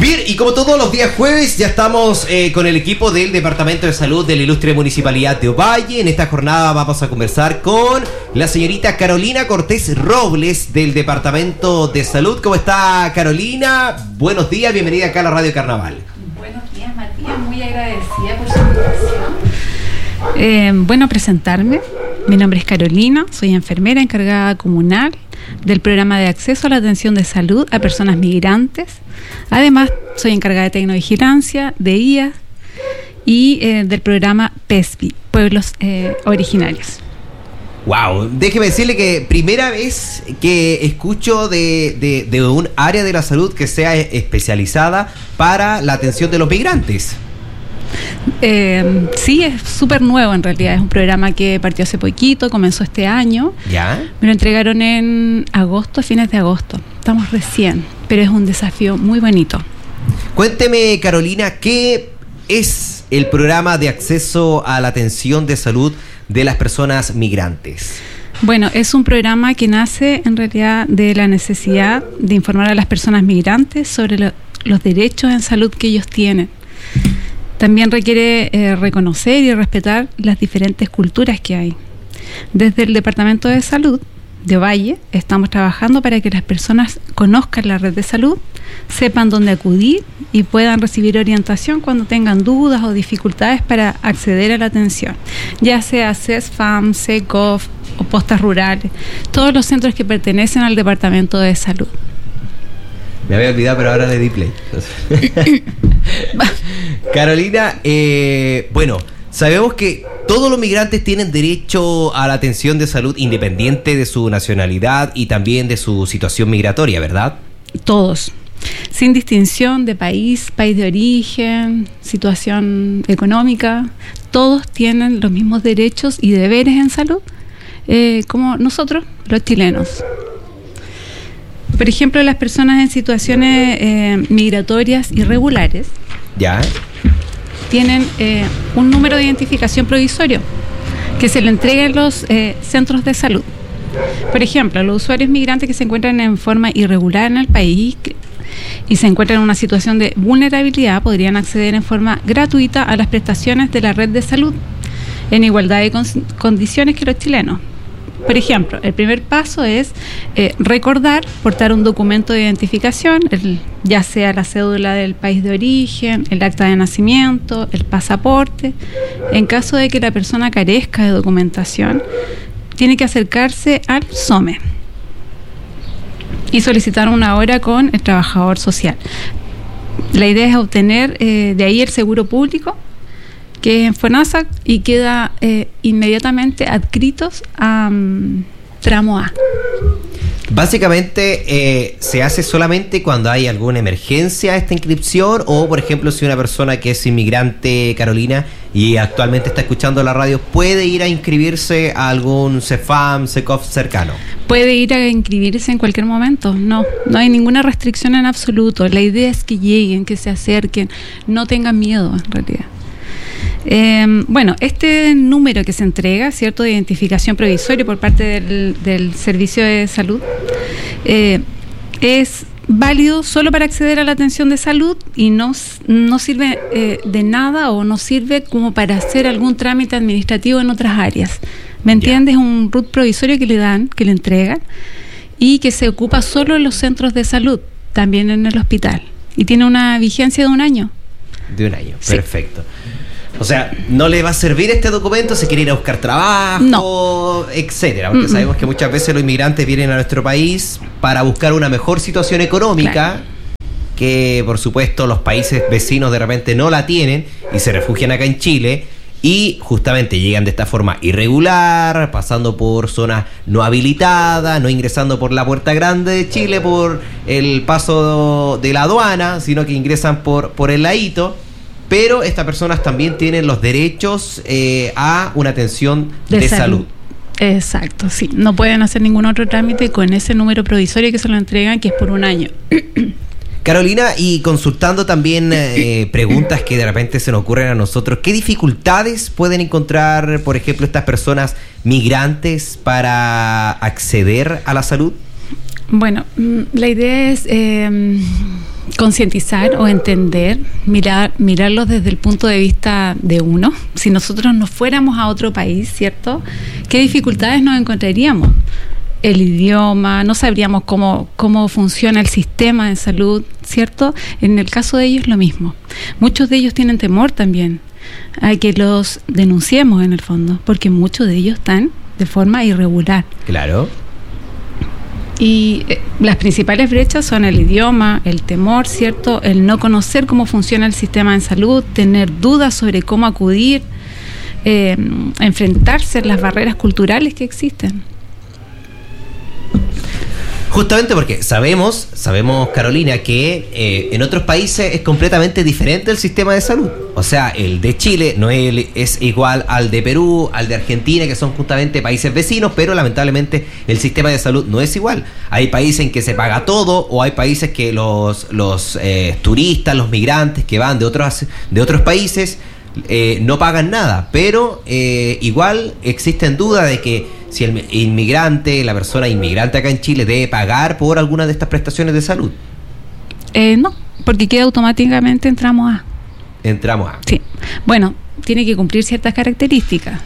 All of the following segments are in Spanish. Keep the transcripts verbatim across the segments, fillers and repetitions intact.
Bien, y como todos los días jueves, ya estamos eh, con el equipo del Departamento de Salud de la Ilustre Municipalidad de Ovalle. En esta jornada vamos a conversar con la señorita Carolina Cortés Robles del Departamento de Salud. ¿Cómo está, Carolina? Buenos días, bienvenida acá a la Radio Carnaval. Buenos días, Matías, muy agradecida por su invitación. Eh, bueno, presentarme. Mi nombre es Carolina, soy enfermera encargada comunal del programa de acceso a la atención de salud a personas migrantes. Además, soy encargada de tecnovigilancia, de I A y eh, del programa P E S P I, Pueblos eh, Originarios. Wow, déjeme decirle que primera vez que escucho de, de, de un área de la salud que sea especializada para la atención de los migrantes. Eh, sí, es súper nuevo en realidad. Es un programa que partió hace poquito, comenzó este año. ¿Ya? Me lo entregaron en agosto, fines de agosto. Estamos recién, pero es un desafío muy bonito. Cuénteme, Carolina, ¿qué es el programa de acceso a la atención de salud de las personas migrantes? Bueno, es un programa que nace en realidad de la necesidad de informar a las personas migrantes sobre lo, los derechos en salud que ellos tienen. También requiere eh, reconocer y respetar las diferentes culturas que hay. Desde el Departamento de Salud de Ovalle estamos trabajando para que las personas conozcan la red de salud, sepan dónde acudir y puedan recibir orientación cuando tengan dudas o dificultades para acceder a la atención, ya sea CESFAM, SECOF o postas rurales, todos los centros que pertenecen al Departamento de Salud. Me había olvidado, pero ahora le di play. Carolina, eh, bueno, sabemos que todos los migrantes tienen derecho a la atención de salud independiente de su nacionalidad y también de su situación migratoria, ¿verdad? Todos, sin distinción de país, país de origen, situación económica, todos tienen los mismos derechos y deberes en salud eh, como nosotros, los chilenos. Por ejemplo, las personas en situaciones eh, migratorias irregulares ¿ya? tienen eh, un número de identificación provisorio que se le entrega en los eh, centros de salud. Por ejemplo, los usuarios migrantes que se encuentran en forma irregular en el país que, y se encuentran en una situación de vulnerabilidad podrían acceder en forma gratuita a las prestaciones de la red de salud en igualdad de con- condiciones que los chilenos. Por ejemplo, el primer paso es eh, recordar, portar un documento de identificación, el, ya sea la cédula del país de origen, el acta de nacimiento, el pasaporte. En caso de que la persona carezca de documentación, tiene que acercarse al SOME y solicitar una hora con el trabajador social. La idea es obtener eh, de ahí el seguro público, que es en FONASA y queda eh, inmediatamente adscritos a um, tramo A. Básicamente eh, se hace solamente cuando hay alguna emergencia esta inscripción o, por ejemplo, si una persona que es inmigrante, Carolina, y actualmente está escuchando la radio, puede ir a inscribirse a algún CEFAM, SECOF cercano. Puede ir a inscribirse en cualquier momento, no, no hay ninguna restricción en absoluto. La idea es que lleguen, que se acerquen, no tengan miedo en realidad. Eh, bueno, este número que se entrega, ¿cierto?, de identificación provisoria por parte del, del Servicio de Salud, eh, es válido solo para acceder a la atención de salud y no, no sirve eh, de nada o no sirve como para hacer algún trámite administrativo en otras áreas. ¿Me entiendes? Es un R U T provisorio que le dan, que le entregan y que se ocupa solo en los centros de salud, también en el hospital, y tiene una vigencia de un año. De un año, sí. Perfecto. O sea, no le va a servir este documento si quiere ir a buscar trabajo, no. etcétera, porque Mm-mm. sabemos que muchas veces los inmigrantes vienen a nuestro país para buscar una mejor situación económica, claro, que por supuesto los países vecinos de repente no la tienen y se refugian acá en Chile y justamente llegan de esta forma irregular, pasando por zonas no habilitadas, no ingresando por la puerta grande de Chile por el paso de la aduana, sino que ingresan por, por el ladito. Pero estas personas también tienen los derechos eh, a una atención de, de salud. salud. Exacto, sí. No pueden hacer ningún otro trámite con ese número provisorio que se lo entregan, que es por un año. Carolina, y consultando también eh, preguntas que de repente se nos ocurren a nosotros, ¿qué dificultades pueden encontrar, por ejemplo, estas personas migrantes para acceder a la salud? Bueno, la idea es... Eh, concientizar o entender, mirar, mirarlos desde el punto de vista de uno. Si nosotros nos fuéramos a otro país, ¿cierto? ¿Qué dificultades nos encontraríamos? El idioma, no sabríamos cómo, cómo funciona el sistema de salud, ¿cierto? En el caso de ellos lo mismo. Muchos de ellos tienen temor también a que los denunciemos en el fondo, porque muchos de ellos están de forma irregular. Claro. Y eh, las principales brechas son el idioma, el temor, ¿cierto? El no conocer cómo funciona el sistema de salud, tener dudas sobre cómo acudir, eh, enfrentarse a las barreras culturales que existen. Justamente porque sabemos, sabemos Carolina, que eh, en otros países es completamente diferente el sistema de salud. O sea, el de Chile no es, es igual al de Perú, al de Argentina, que son justamente países vecinos, pero lamentablemente el sistema de salud no es igual. Hay países en que se paga todo, o hay países que los, los eh, turistas, los migrantes que van de otros, de otros países eh, no pagan nada. Pero eh, igual existen dudas de que si el inmigrante, la persona inmigrante acá en Chile debe pagar por alguna de estas prestaciones de salud. Eh, no, porque queda automáticamente entramos a. Entramos a. Sí. Bueno, tiene que cumplir ciertas características,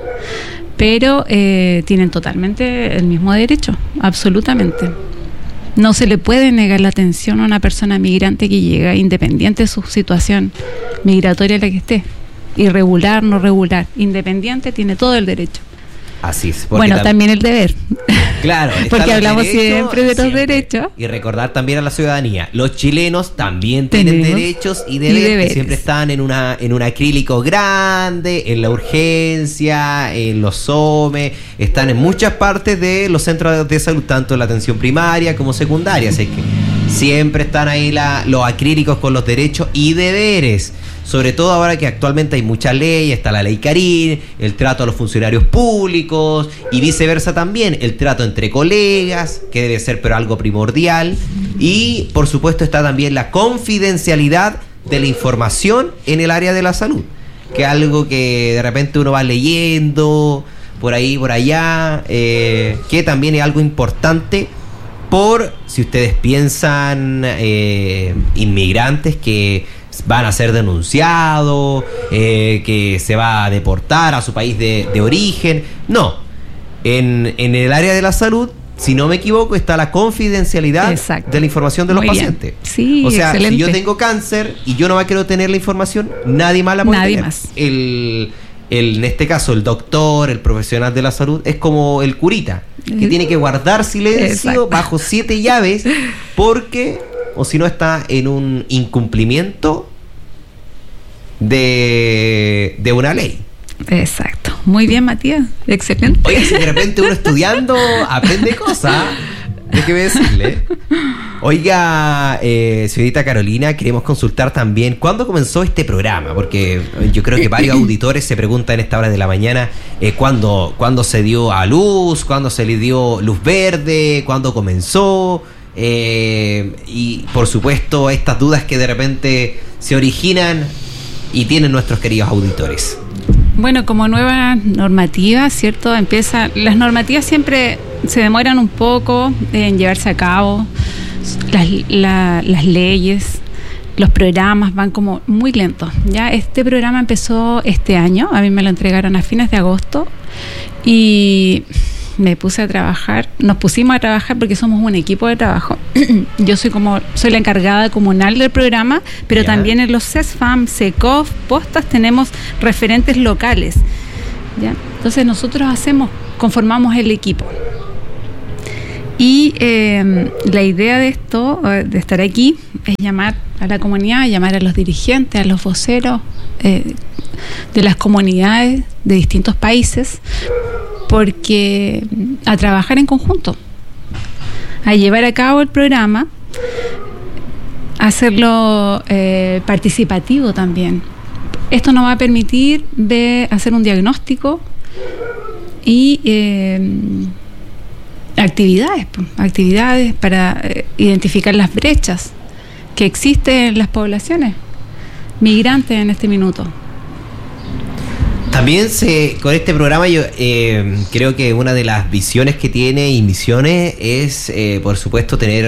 pero eh, tienen totalmente el mismo derecho, absolutamente. No se le puede negar la atención a una persona migrante que llega, independiente de su situación migratoria en la que esté. Irregular, no regular, independiente, tiene todo el derecho. Así es. Bueno, tam- también el deber. Claro, porque hablamos derechos, siempre de los siempre. derechos. Y recordar también a la ciudadanía, los chilenos también tienen Tenemos derechos y deberes, y deberes, que siempre están en una en un acrílico grande, en la urgencia, en los S O M E, están en muchas partes de los centros de salud, tanto en la atención primaria como secundaria, así que siempre están ahí la, los acrílicos con los derechos y deberes. Sobre todo ahora que actualmente hay mucha ley, está la ley Carín, el trato a los funcionarios públicos y viceversa también, el trato entre colegas, que debe ser pero algo primordial, y por supuesto está también la confidencialidad de la información en el área de la salud, que es algo que de repente uno va leyendo por ahí, por allá, eh, que también es algo importante por, si ustedes piensan, eh, inmigrantes que van a ser denunciados, eh, que se va a deportar a su país de, de origen. No, en, en el área de la salud, si no me equivoco, está la confidencialidad Exacto. de la información de los Muy pacientes. Sí, o sea, excelente. Si yo tengo cáncer y yo no quiero tener la información, nadie más la puede nadie tener. Más. El, el, en este caso, el doctor, el profesional de la salud, es como el curita, que tiene que guardar silencio Exacto. bajo siete llaves, porque... o si no está en un incumplimiento de, de una ley. Exacto. Muy bien, Matías. Excelente. Oye, si de repente uno estudiando aprende cosas, déjeme decirle. Oiga, eh, señorita Carolina, queremos consultar también ¿cuándo comenzó este programa? Porque yo creo que varios auditores se preguntan en esta hora de la mañana eh, ¿cuándo, ¿cuándo se dio a luz? ¿Cuándo se le dio luz verde? ¿Cuándo comenzó? Eh, y por supuesto estas dudas que de repente se originan y tienen nuestros queridos auditores. Bueno, como nueva normativa, ¿cierto? Empieza, las normativas siempre se demoran un poco en llevarse a cabo, las, la, las leyes, los programas van como muy lentos. Ya este programa empezó este año, a mí me lo entregaron a fines de agosto y me puse a trabajar, nos pusimos a trabajar porque somos un equipo de trabajo. Yo soy como soy la encargada comunal del programa, pero yeah. también en los CESFAM, SECOF, Postas tenemos referentes locales. ¿Ya? Entonces nosotros hacemos, conformamos el equipo. Y eh, la idea de esto, de estar aquí, es llamar a la comunidad, llamar a los dirigentes, a los voceros eh, de las comunidades de distintos países, porque a trabajar en conjunto, a llevar a cabo el programa, a hacerlo eh, participativo también. Esto nos va a permitir de hacer un diagnóstico y eh, actividades, actividades para eh, identificar las brechas que existen en las poblaciones migrantes en este minuto. También se, con este programa yo eh, creo que una de las visiones que tiene y misiones es, eh, por supuesto, tener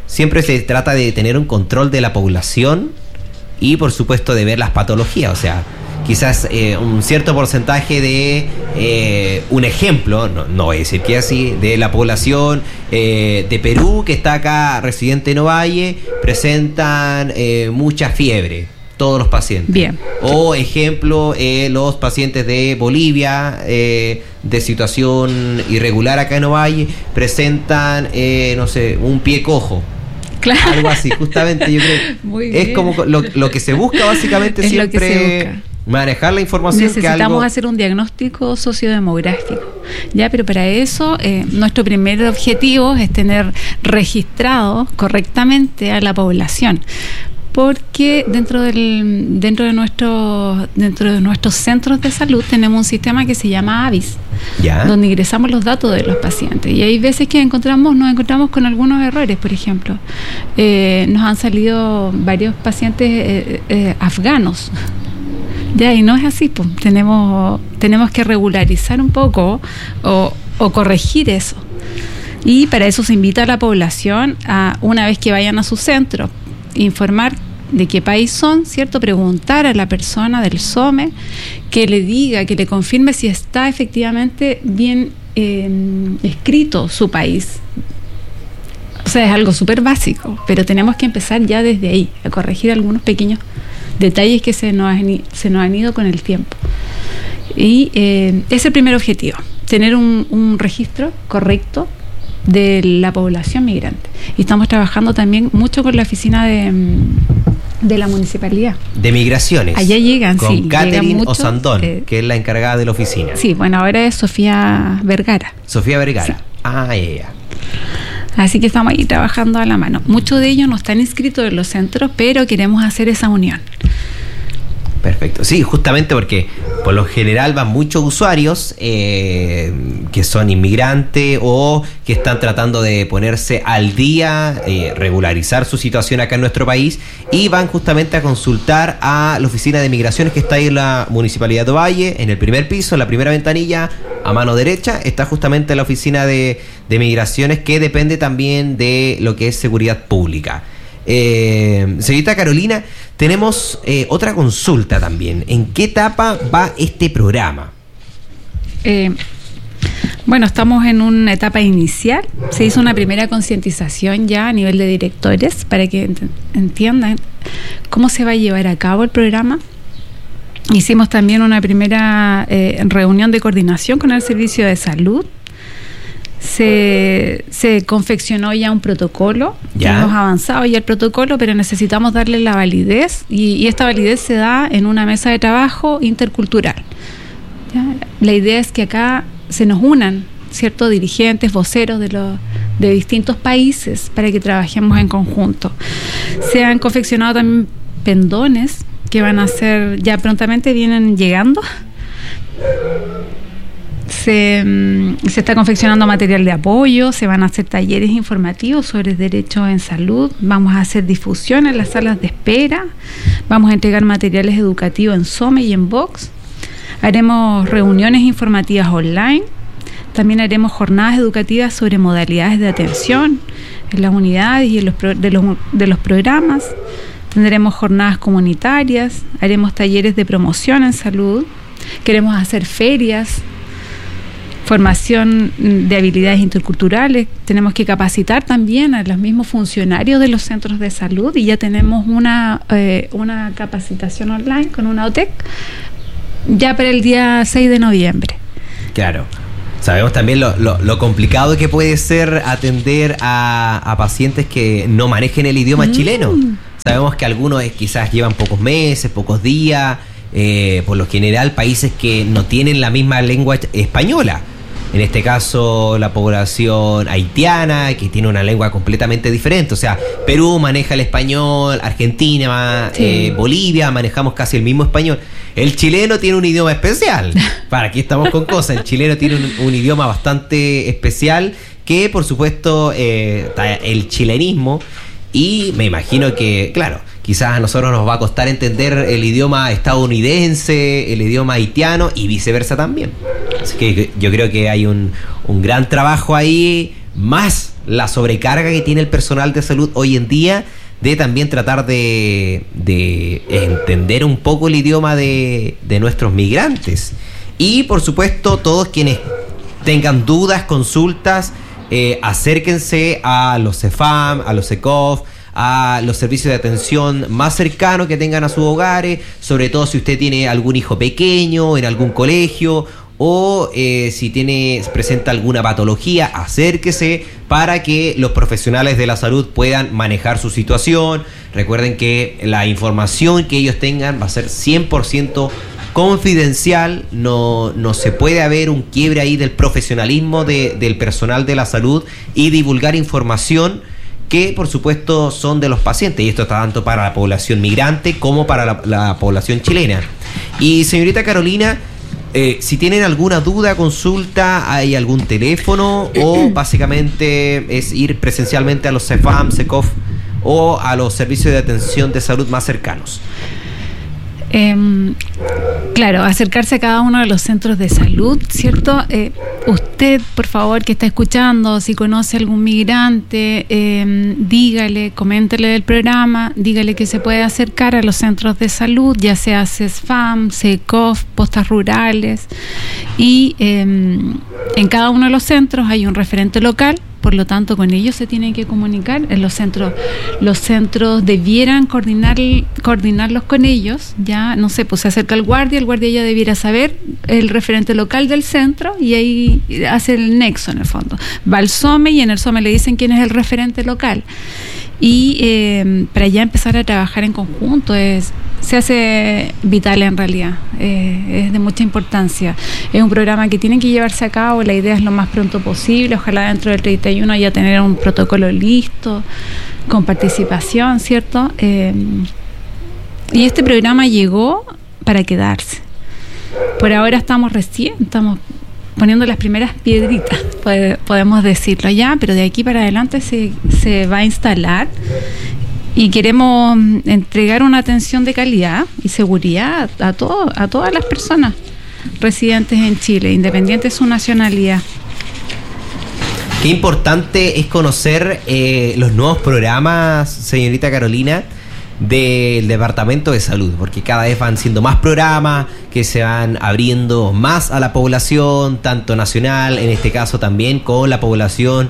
siempre se trata de tener un control de la población y por supuesto de ver las patologías, o sea, quizás eh, un cierto porcentaje de eh, un ejemplo, no, no voy a decir que así, de la población eh, de Perú que está acá residente en Ovalle, presentan eh, mucha fiebre, todos los pacientes. Bien. O ejemplo, eh, los pacientes de Bolivia eh, de situación irregular acá en Ovalle presentan, eh, no sé, un pie cojo. Claro. Algo así, justamente yo creo. Muy es bien. como lo, lo que se busca básicamente es siempre. Lo que se busca. Manejar la información. Necesitamos que algo... hacer un diagnóstico sociodemográfico, ya, pero para eso eh, nuestro primer objetivo es tener registrado correctamente a la población, porque dentro del dentro de nuestros dentro de nuestros centros de salud tenemos un sistema que se llama AVIS, ¿Ya? donde ingresamos los datos de los pacientes, y hay veces que encontramos nos encontramos con algunos errores. Por ejemplo, eh, nos han salido varios pacientes eh, eh, afganos. Ya, y no es así, pues. Tenemos, tenemos que regularizar un poco o, o corregir eso. Y para eso se invita a la población a, una vez que vayan a su centro, informar de qué país son, ¿cierto? Preguntar a la persona del SOME que le diga, que le confirme si está efectivamente bien eh, escrito su país. O sea, es algo súper básico, pero tenemos que empezar ya desde ahí, a corregir algunos pequeños detalles que se nos han, se nos han ido con el tiempo. Y eh, es el primer objetivo, tener un, un registro correcto de la población migrante. Y estamos trabajando también mucho con la oficina de, de la municipalidad. De migraciones. Allá llegan, con sí. Con Catherine mucho, Osandón, eh, que es la encargada de la oficina. Sí, bueno, ahora es Sofía Vergara. Sofía Vergara. Sí. Ah, ella. Así que estamos ahí trabajando a la mano. Muchos de ellos no están inscritos en los centros, pero queremos hacer esa unión. Perfecto. Sí, justamente porque por lo general van muchos usuarios eh, que son inmigrantes o que están tratando de ponerse al día, eh, regularizar su situación acá en nuestro país, y van justamente a consultar a la oficina de migraciones que está ahí en la Municipalidad de Ovalle, en el primer piso, en la primera ventanilla, a mano derecha, está justamente la oficina de, de migraciones, que depende también de lo que es seguridad pública. Eh, señorita Carolina, tenemos eh, otra consulta también. ¿En qué etapa va este programa? Eh, bueno, estamos en una etapa inicial. Se hizo una primera concientización ya a nivel de directores para que ent- entiendan cómo se va a llevar a cabo el programa. Hicimos también una primera eh, reunión de coordinación con el Servicio de Salud. Se, se confeccionó ya un protocolo, ¿Ya? Hemos avanzado ya el protocolo, pero necesitamos darle la validez, y, y esta validez se da en una mesa de trabajo intercultural. ¿Ya? La idea es que acá se nos unan ciertos dirigentes, voceros de los de distintos países para que trabajemos en conjunto. Se han confeccionado también pendones que van a ser, ya prontamente vienen llegando. Se, se está confeccionando material de apoyo, se van a hacer talleres informativos sobre derechos en salud, vamos a hacer difusión en las salas de espera, vamos a entregar materiales educativos en SOME y en Vox, haremos reuniones informativas online, también haremos jornadas educativas sobre modalidades de atención en las unidades y en los pro, de, los, de los programas, tendremos jornadas comunitarias, haremos talleres de promoción en salud, queremos hacer ferias, formación de habilidades interculturales, tenemos que capacitar también a los mismos funcionarios de los centros de salud, y ya tenemos una, eh, una capacitación online con una O T E C ya para el día seis de noviembre. Claro. Sabemos también lo, lo, lo complicado que puede ser atender a, a pacientes que no manejen el idioma mm. chileno. Sabemos que algunos quizás llevan pocos meses, pocos días, eh, por lo general países que no tienen la misma lengua española. En este caso, la población haitiana, que tiene una lengua completamente diferente. O sea, Perú maneja el español, Argentina, sí. eh, Bolivia, manejamos casi el mismo español. El chileno tiene un idioma especial. Para aquí estamos con cosas. El chileno tiene un, un idioma bastante especial que, por supuesto, eh, el chilenismo. Y me imagino que, claro, quizás a nosotros nos va a costar entender el idioma estadounidense, el idioma haitiano y viceversa también. Así que yo creo que hay un, un gran trabajo ahí, más la sobrecarga que tiene el personal de salud hoy en día, de también tratar de, de entender un poco el idioma de, de nuestros migrantes. Y por supuesto, todos quienes tengan dudas, consultas, eh, acérquense a los CEFAM, a los SECOF, a los servicios de atención más cercanos que tengan a sus hogares, sobre todo si usted tiene algún hijo pequeño en algún colegio, o eh, si tiene presenta alguna patología, acérquese para que los profesionales de la salud puedan manejar su situación. Recuerden que la información que ellos tengan va a ser cien por ciento confidencial, no, no se puede haber un quiebre ahí del profesionalismo de, del personal de la salud y divulgar información que por supuesto son de los pacientes, y esto está tanto para la población migrante como para la, la población chilena. Y señorita Carolina, Eh, si tienen alguna duda, consulta, ¿hay algún teléfono o básicamente es ir presencialmente a los CEFAM, SECOF o a los servicios de atención de salud más cercanos? Eh, claro, acercarse a cada uno de los centros de salud, ¿cierto? Eh, usted, por favor, que está escuchando, si conoce a algún migrante, eh, dígale, coméntele del programa, dígale que se puede acercar a los centros de salud, ya sea CESFAM, SECOF, postas rurales, y eh, en cada uno de los centros hay un referente local. Por lo tanto, con ellos se tienen que comunicar. En los centros, los centros debieran coordinar, coordinarlos con ellos. Ya, no sé, pues se acerca el guardia, el guardia ya debiera saber el referente local del centro y ahí hace el nexo en el fondo. Va al SOME y en el SOME le dicen quién es el referente local. Y eh, para ya empezar a trabajar en conjunto es se hace vital en realidad, eh, es de mucha importancia. Es un programa que tiene que llevarse a cabo, la idea es lo más pronto posible, ojalá dentro del treinta y uno ya tener un protocolo listo, con participación, ¿cierto? Eh, y este programa llegó para quedarse. Por ahora estamos recién, estamos poniendo las primeras piedritas, puede, podemos decirlo ya, pero de aquí para adelante se, se va a instalar. Y queremos entregar una atención de calidad y seguridad a, todo, a todas las personas residentes en Chile, independiente de su nacionalidad. Qué importante es conocer eh, los nuevos programas, señorita Carolina, del Departamento de Salud, porque cada vez van siendo más programas que se van abriendo más a la población, tanto nacional, en este caso también con la población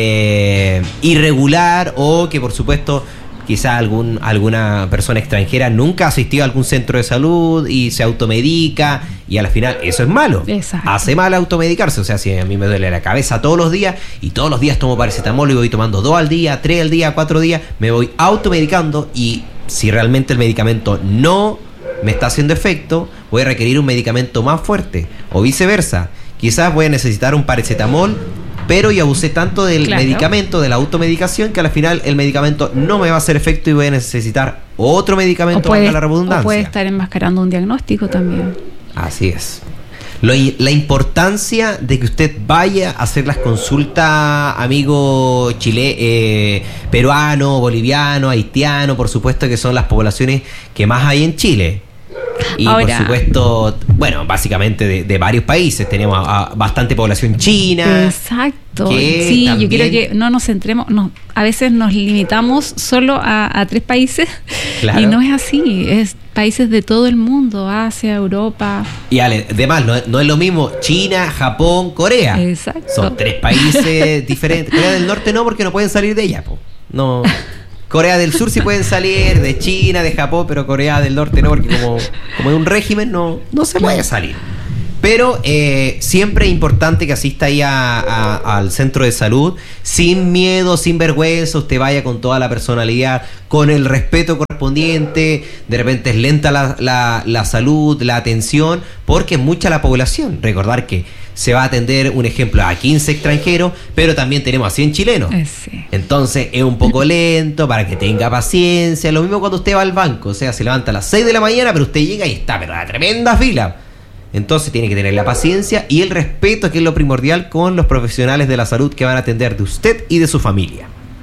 eh, irregular, o que por supuesto quizá algún, alguna persona extranjera nunca ha asistido a algún centro de salud y se automedica, y al final eso es malo. Exacto. Hace mal automedicarse. O sea, si a mí me duele la cabeza todos los días y todos los días tomo paracetamol y voy tomando dos al día, tres al día, cuatro días, me voy automedicando, y si realmente el medicamento no me está haciendo efecto, voy a requerir un medicamento más fuerte, o viceversa. Quizás voy a necesitar un paracetamol, pero yo abusé tanto del claro. medicamento, de la automedicación, que al final el medicamento no me va a hacer efecto y voy a necesitar otro medicamento para la redundancia. O puede estar enmascarando un diagnóstico también. Así es. Lo, la importancia de que usted vaya a hacer las consultas, amigo chile, eh, peruano, boliviano, haitiano, por supuesto que son las poblaciones que más hay en Chile. Y ahora, por supuesto, bueno, básicamente de, de varios países. Tenemos a, a bastante población china. Exacto. Sí, también, yo quiero que no nos centremos, no, a veces nos limitamos solo a, a tres países. Claro. Y no es así, es países de todo el mundo, Asia, Europa. Y además, no, no es lo mismo China, Japón, Corea. Exacto. Son tres países diferentes. Corea del Norte no, porque no pueden salir de ella, po. No. Corea del Sur sí pueden salir, de China, de Japón, pero Corea del Norte no, porque como, como es un régimen no, no se puede salir. Pero eh, siempre es importante que asista ahí a, a, al centro de salud, sin miedo, sin vergüenza. Usted vaya con toda la personalidad, con el respeto correspondiente. De repente es lenta la, la, la salud, la atención, porque es mucha la población. Recordar que se va a atender, un ejemplo, a quince extranjeros, pero también tenemos a cien chilenos. Sí. Entonces es un poco lento, para que tenga paciencia. Lo mismo cuando usted va al banco, o sea, se levanta a las seis de la mañana, pero usted llega y está, pero la tremenda fila. Entonces tiene que tener la paciencia y el respeto, que es lo primordial, con los profesionales de la salud que van a atender de usted y de su familia.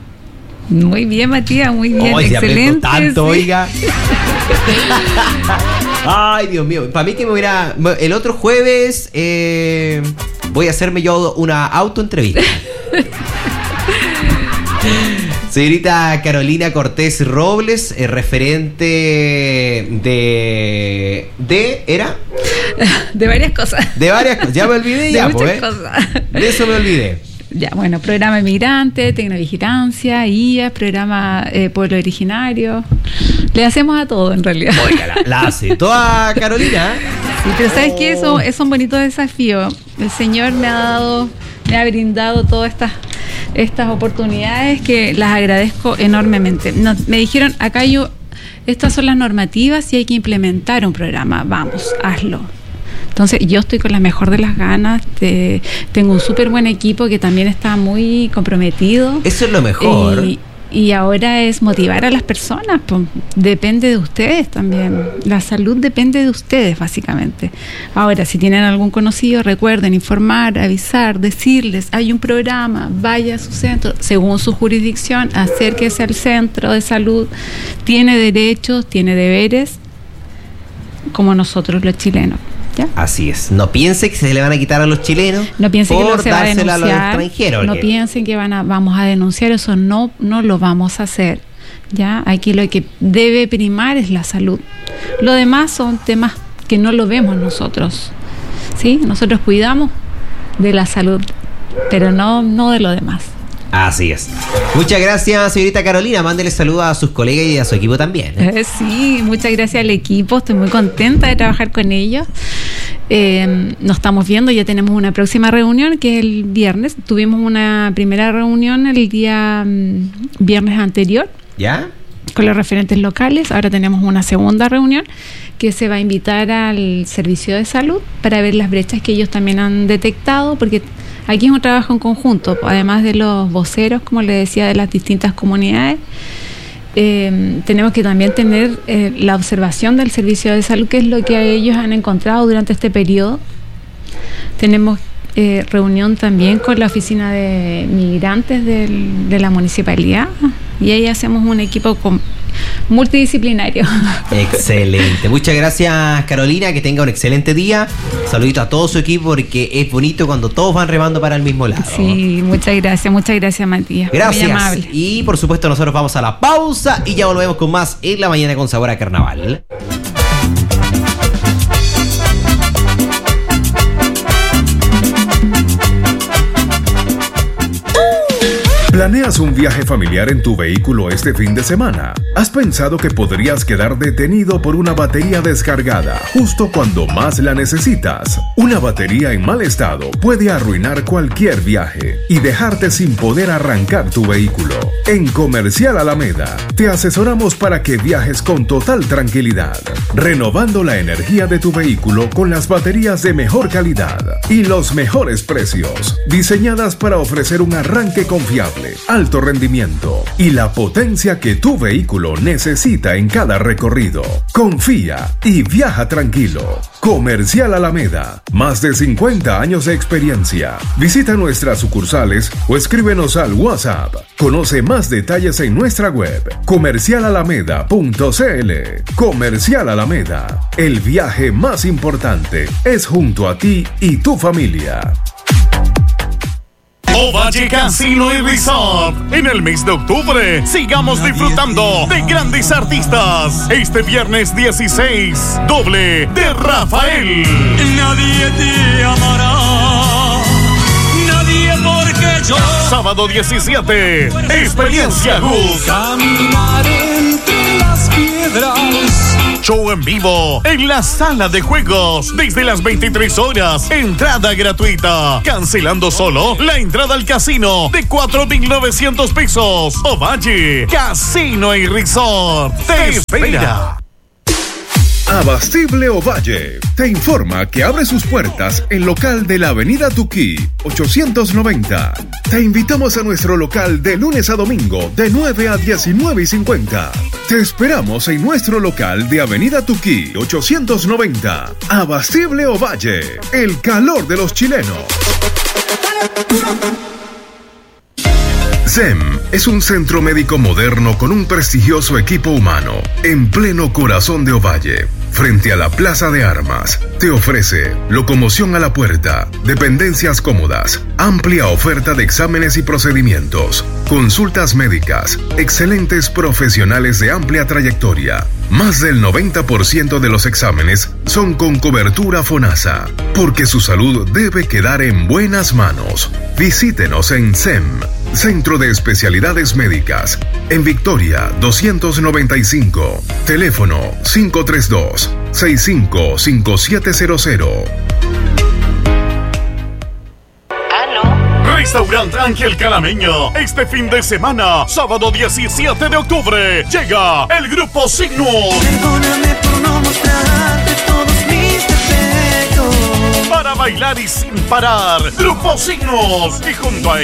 Muy bien, Matías, muy bien. Oh, excelente. Tanto, sí. Oiga. Ay, Dios mío. Para mí que me hubiera... El otro jueves eh, voy a hacerme yo una autoentrevista. Señorita Carolina Cortés Robles, eh, referente de... ¿De? ¿Era? De varias cosas. De varias cosas. Ya me olvidé ya, de muchas pues, ¿eh? cosas. De eso me olvidé. Ya, bueno, programa Migrante, Tecnovigilancia, I A, programa eh, Pueblo Originario. Le hacemos a todo, en realidad. Oiga, la, la hace toda Carolina. Sí, pero ¿sabes qué? Eso es un bonito desafío. El Señor me ha dado, me ha brindado todas estas, estas oportunidades que las agradezco enormemente. Nos, me dijeron, acá yo, estas son las normativas y hay que implementar un programa. Vamos, hazlo. Entonces yo estoy con la mejor de las ganas, te, tengo un súper buen equipo que también está muy comprometido. Eso es lo mejor. Y, y ahora es motivar a las personas, pues, depende de ustedes también, la salud depende de ustedes básicamente. Ahora, si tienen algún conocido, recuerden informar, avisar, decirles, hay un programa, vaya a su centro, según su jurisdicción, acérquese al centro de salud, tiene derechos, tiene deberes, como nosotros los chilenos. ¿Ya? Así es. No piense que se le van a quitar a los chilenos. No piensen que lo se va a denunciar. A los extranjeros. No piensen que van a, vamos a denunciar eso. No, no lo vamos a hacer. Ya, aquí lo que debe primar es la salud. Lo demás son temas que no lo vemos nosotros. ¿Sí? Nosotros cuidamos de la salud, pero no, no de lo demás. Así es. Muchas gracias, señorita Carolina. Mándele saludos a sus colegas y a su equipo también. ¿eh? Eh, sí, muchas gracias al equipo. Estoy muy contenta de trabajar con ellos. Eh, nos estamos viendo, ya tenemos una próxima reunión que es el viernes. Tuvimos una primera reunión el día um, viernes anterior. ¿Ya? Con los referentes locales. Ahora tenemos una segunda reunión que se va a invitar al servicio de salud para ver las brechas que ellos también han detectado, porque aquí es un trabajo en conjunto, además de los voceros, como le decía, de las distintas comunidades. Eh, tenemos que también tener eh, la observación del servicio de salud, que es lo que ellos han encontrado durante este periodo. Tenemos eh, reunión también con la oficina de migrantes del, de la municipalidad, y ahí hacemos un equipo con, multidisciplinario. Excelente. Muchas gracias, Carolina, que tenga un excelente día. Saludito a todo su equipo, porque es bonito cuando todos van remando para el mismo lado. Sí, muchas gracias, muchas gracias, Matías. Gracias. Muy amable. Y por supuesto nosotros vamos a la pausa y ya volvemos con más en la mañana con sabor a carnaval. ¿Planeas un viaje familiar en tu vehículo este fin de semana? ¿Has pensado que podrías quedar detenido por una batería descargada justo cuando más la necesitas? Una batería en mal estado puede arruinar cualquier viaje y dejarte sin poder arrancar tu vehículo. En Comercial Alameda te asesoramos para que viajes con total tranquilidad, renovando la energía de tu vehículo con las baterías de mejor calidad y los mejores precios, diseñadas para ofrecer un arranque confiable, alto rendimiento y la potencia que tu vehículo necesita en cada recorrido. Confía y viaja tranquilo. Comercial Alameda, más de cincuenta años de experiencia. Visita nuestras sucursales o escríbenos al WhatsApp. Conoce más detalles en nuestra web comercial alameda punto c l. Comercial Alameda, el viaje más importante es junto a ti y tu familia. Ovalle Casino y Resort. En el mes de octubre, sigamos disfrutando de grandes artistas. Este viernes dieciséis, doble de Rafael. Nadie te amará, nadie porque yo. Sábado diecisiete, Experiencia Gus. Caminar entre las piedras. Show en vivo en la sala de juegos desde las veintitrés horas. Entrada gratuita. Cancelando solo la entrada al casino de cuatro mil novecientos pesos. Ovalle Casino y Resort te espera. Abastible Ovalle te informa que abre sus puertas en local de la Avenida Tuquí, ochocientos noventa. Te invitamos a nuestro local de lunes a domingo de nueve a diecinueve y cincuenta. Te esperamos en nuestro local de Avenida Tuquí, ochocientos noventa. Abastible Ovalle, el calor de los chilenos. S E M es un centro médico moderno con un prestigioso equipo humano en pleno corazón de Ovalle. frente a la Plaza de Armas. Te ofrece locomoción a la puerta, dependencias cómodas, amplia oferta de exámenes y procedimientos, consultas médicas, excelentes profesionales de amplia trayectoria. Más del noventa por ciento de los exámenes son con cobertura FONASA, porque su salud debe quedar en buenas manos. Visítenos en C E M, Centro de Especialidades Médicas, en Victoria doscientos noventa y cinco, teléfono cinco tres dos, seis cinco cinco siete cero cero. Restaurante Ángel Calameño. Este fin de semana, sábado diecisiete de octubre, llega el Grupo Signo. Perdóname por no mostrarte todos mis defectos. Para bailar y sin parar, Grupo Signos. Y junto a